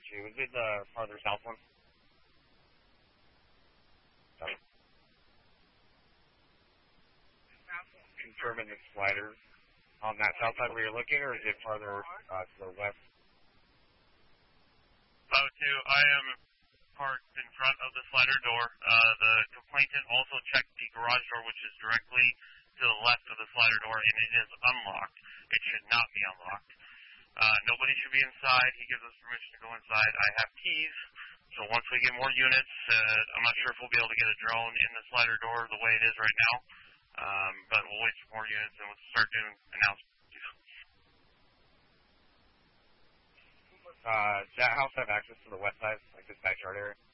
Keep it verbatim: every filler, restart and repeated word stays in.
two. Is it the farther south one? Sorry. Confirming the slider on that south side where you're looking, or is it farther uh, to the west? Bravo two, I am parked in front of the slider door. Uh, the complainant also checked the garage door, which is directly to the left of the slider door, and it is unlocked. It should not be unlocked. Uh, nobody should be inside. He gives us permission to go inside. I have keys, so once we get more units, uh, I'm not sure if we'll be able to get a drone in the slider door the way it is right now, um, but we'll wait for more units and we'll start doing announcements. Uh, does that house have access to the west side, like this backyard area?